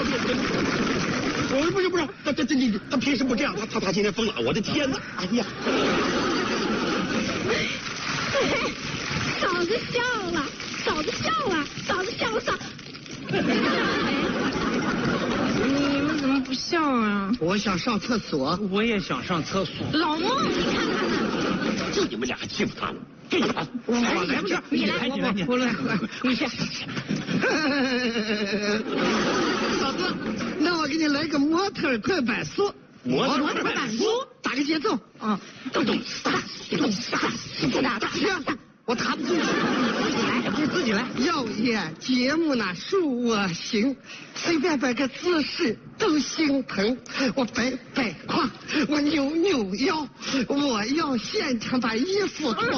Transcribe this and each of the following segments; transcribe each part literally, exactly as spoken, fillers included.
我不是不是，他这这你他平时不这样，他他他今天疯了，我的天哪！哎呀， 嫂子笑了，嫂子笑了，嫂子笑了，嫂。 你们怎么不笑啊？ 我想上厕所， 我也想上厕所。 老孟，你看看他，就你们俩欺负他了。这个，我来不是， 你来， 你来，你我来，你先。 嫂子，那我给你来个模特快板速。 模特快板速，打个节奏。 啊， 咚咚哒，咚哒，咚哒哒。我弹不出来， 你自己来。 要演节目呢，恕我行，随便摆个姿势都心疼。我摆摆胯，我扭扭腰，我要现场把衣服脱。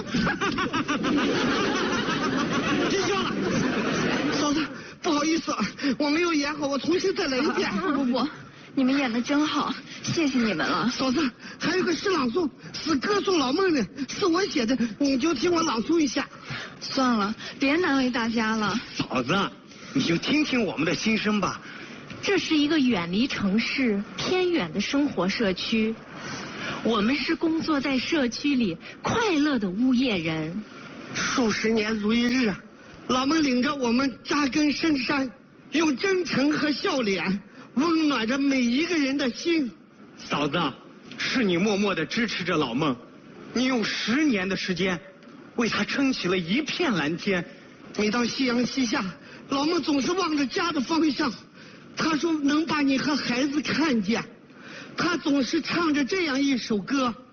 真笑了，嫂子，不好意思，我没有演好，我重新再来一遍。 不不不，你们演的真好，谢谢你们了。 嫂子，还有个诗朗诵，是歌颂老孟的，是我写的，你就听我朗诵一下。 算了，别难为大家了。 嫂子，你就听听我们的心声吧。 这是一个远离城市、偏远的生活社区，我们是工作在社区里快乐的物业人。 数十年如一日，老孟领着我们扎根深山，用真诚和笑脸温暖着每一个人的心。 嫂子，是你默默地支持着老孟，你用十年的时间为他撑起了一片蓝天。 每当夕阳西下，老孟总是望着家的方向，他说能把你和孩子看见。他总是唱着这样一首歌。